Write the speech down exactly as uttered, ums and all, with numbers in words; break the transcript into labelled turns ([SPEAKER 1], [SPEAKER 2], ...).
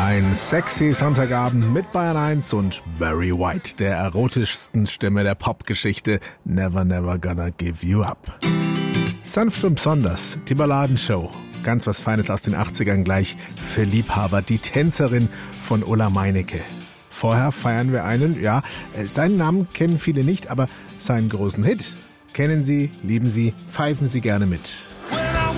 [SPEAKER 1] Ein sexy Sonntagabend mit Bayern eins und Barry White, der erotischsten Stimme der Popgeschichte. Never, never gonna give you up. Sanft und besonders, die Balladenshow. Ganz was Feines aus den achtzigern gleich für Liebhaber. Die Tänzerin von Ulla Meinecke. Vorher feiern wir einen, ja, seinen Namen kennen viele nicht, aber seinen großen Hit kennen Sie, lieben Sie, pfeifen Sie gerne mit.